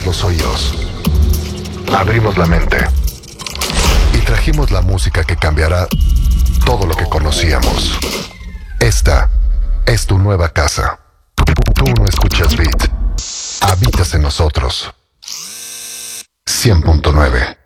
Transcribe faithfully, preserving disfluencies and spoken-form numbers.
Abrimos los oídos, abrimos la mente y trajimos la música que cambiará todo lo que conocíamos. Esta es tu nueva casa. Tú no escuchas Beat, habitas en nosotros. cien punto nueve